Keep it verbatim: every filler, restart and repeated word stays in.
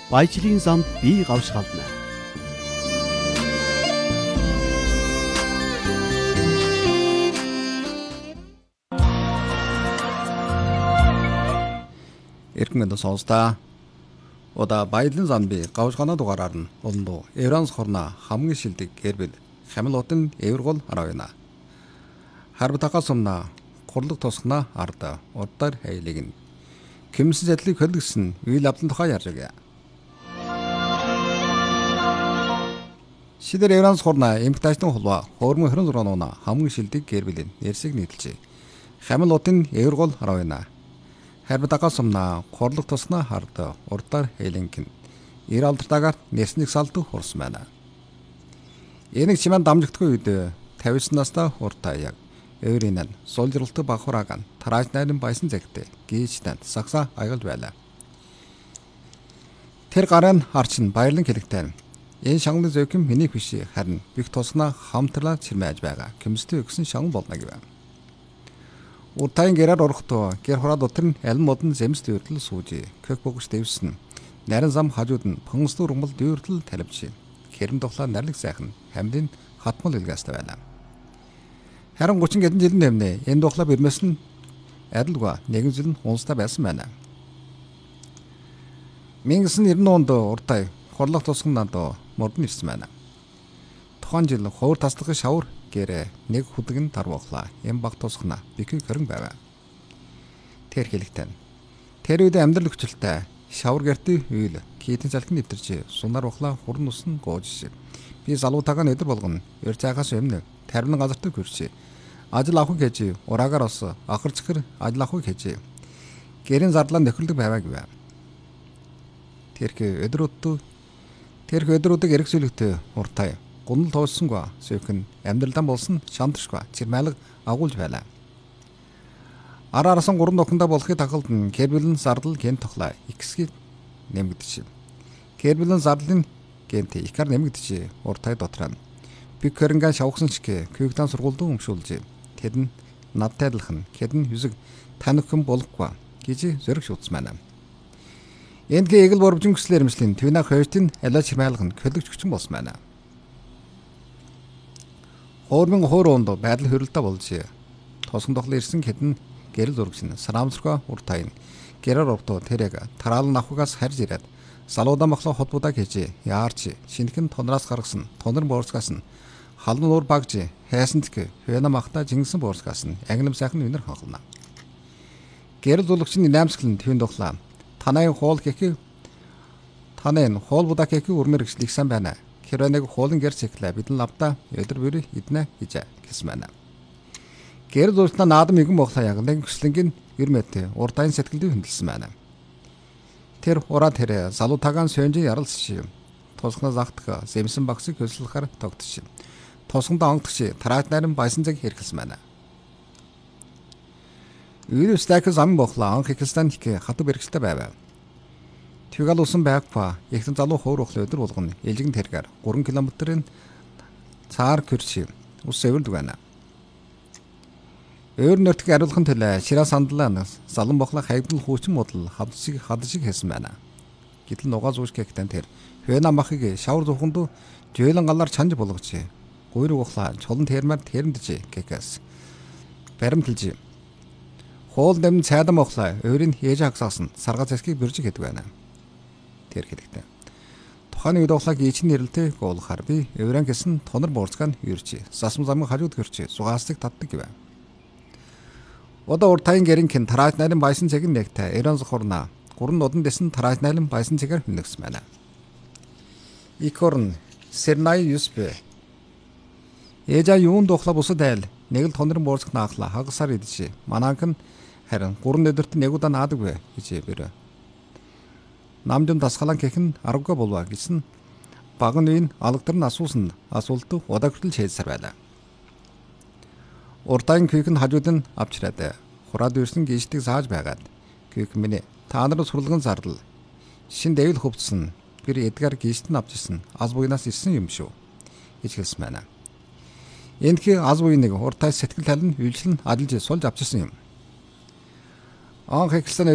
Баяжлын замд бие гавшгална. Эрхэм мэндэ сонсдоо. Ода баялын замд бие гавшгана дугаараар нь олондоо Евранс хорна хамгийн шилдэг гэрбэл Хамилутын эвэргол аравна. Харбатака сумна хурлаг тосгона арда урдаар хайлыг нь Кэмсэн задлыг хөлгсөн үйл авлан тухай ярьж байгаа. Шидэр Евранс хорна эмгтаачтан холва хормон хорон зургана хамгийн шилдэг гэрбэлийн нэрсийг нийтэлжээ. Хамилутын эвэргол аравна. Харбатака сумна хурлаг тосгона арда урдаар хайлыг нь эр алдардагаар нэрснийг салдуу хурсан байна. Энийг чимэн дамжигдгүй үед тавьсан настай уртаа яг Эвринэн солжролтой бахураган тарааж найрын баясан зэгтээ гийчтэн сагса айгалж байлаа. Тэр гарын харчин баярлан хэлэгтэй. Энэ шангны зөким миний биш харин бих тосгона хамтлаа чирмэж байгаа. Кэмстэй өгсөн шанган болно гэв. Уртайн гэрээр орохдоо гэр хураад дотор нь аль модон зэмс дүүртэл сууж кök богш дэвсэн. Нарийн зам хажууд нь пөнгөстөр умбал дүүртэл талбж. Хэрэм тухлаа нарлаг сайхан хамдын хатмал илгээстэй байлаа. Харин гучин гэдэн жилийн нэмнэ энэ тухлаа бирмэс нь адилгүй нэгэн жил нь унстай байсан байна. Мингсэн нэрнэ онд уртай хурлах тусган надад мордон ирсэн байна. Тухайн жил ховор таслахын шавар гэрээ нэг хүдгэн тарвахлаа. Эм баг тусгана бикэг хөрөн байв. Тэр хэлэгтэн. Тэр үед амьдрал хүчлээ шавар гэртээ үйл китэн залхин нэвтэрч сунаар ухлаа хурн усан гоож. Би залуутаага өдөр болгоно ер цаагаас өмнө тарвин газартаа гүрчээ. Ажил авах гэж ураагаар ос ахар цэхэр ажил авах гэж гэрийн зардлаа нөхөрлөг байваа гэв. Тэрх өдрөдөө тэрх өдрөдөг эргэсүүлэгтэй уртай гунал тооссонгүй сөөхөн амьдралдан болсон шамдэршгүй чирмайлаг агуулж байлаа. Араарсан гурван нөхөндө болохыг тахалд нь кэрбэлэн зардал ген тоглоо иксгийг нэмэгдэж. Кэрбэлэн зардлын гентэй икар нэмэгдэж уртай дотроо би кэрнгээ шавхсан чиг күйгтан сургуульд өмшүүлж тэд нь надтай адилхан хэдэн хүсэг танихын болохгүй гэж зөрөг шуудсан байна. Эндгээ эгэл борбжин гэслэр эмслийн твина хоёртын алаа чимайлах нь көлөгч хүчин болсон байна. Хоормын хоороонд байдал хөрөлтөө болж тосгон тоглон ирсэн хэдэн гэрэл урагшин сарамсргаа уртайн гэрээр овтоо тэрэг тараалан авахгаас харж ирээд салуудан махлаа хотбудаа хийж яарч шинхэн тонораас гаргасан тонор боорцгаас нь халуун уур багж хайсанд гэ хөөна махта жингсэн боорцгаас нь агнам сайхан үнэр ханхална. Гэрэл зулгчны наймсгалын твин дуглаа. Танай хоол гэхи танай хоол будаа гэхи өрмөр гишлэгсэн байна. Хэрвээ нэг хоолн гэр цэглээ бидэн лавда өдөр бүрий иднэ гэж хэлсэн байна. Гэрэл зулгчна наадам игэн боглоо яг нэг гишлэнгийн ермэт урдайн сэтгэлдээ хөндлөсөн байна. Тэр ураа тэр залуутагаан сөнжин яралсч тосгоно загтах зэмсэн багсыг хөслөхөр тогтчих. Тосгондоо онгодч тарааж нарийн баясан цаг хэрхэлсэн байна. Үйрс дэк зам бохлаа анх ихэлсэн их хатуу бэрхшэлтэй байв. Тэгэл усан байгпа ихтэн залуу хуур ухлаа өдөр болгоно элжигэн тэргээр гурван километрийн цаар кэрч ус эвэрдэг байна. Өөр нөртг ариулахын төлөө шираа сандлаанаас залан бохлоо хайгдал хуучин модал хавдсыг хадшиг хийсэн байна. Гэтэл нугаа зүүж гэхтэн тэр хөөна махыг шавар зурханд жөөлөн галаар чанж болгож гойрог ухлаа чулан тэрмээр тэрэмдэж гэхээс баримталж хоол дэм цайдан ухлаа өөрийн хийж хагсаасан сарга цэсгийг бэржиг хэдэг байна. Тэр хэлэгтэй. Тухайн үед ухлаа гийчин нэрэлтэй гуулахаар би эврэн гэсэн тонор буурцгаан юрч засам замын хажууд гэрч зугаастыг татдаг гэв. Ода уртайн гэринхэн тарааж найрын баясан цэг нэгтэй Эрон зохорна гурван нодон дэсэн тарааж найрын баясан цэгээр хөнөгсөн байна. Икорн Сернай юспе Ээжа юун духла бусад айл нэг л тонорын буурцг наахла хагасаар идэж мананх нь харин гурван өдөрт нэг удаа наадаг вэ гэж бэрэ. Намдын тасгалан гэхэн аргагүй болва гэсэн багын үеийн алгадэр нь асуусан асуулт удаа хүртэл шийдсээр байлаа. Уртайн күйк нь хажууд нь авчираад хураад ирсэн гişдэг зааж байгаад күйк минь та нар сурлагын зардал шин дэвэл хөвцсөн bir эдгар гişт нь авчирсан аз буйнаас ирсэн юм шүү гэж хэлсэн байна. Эндхий аз буй нэг уртай сэтгэл тал нь үйлчлэн адилж сулж авчирсан юм. Анх ихсэн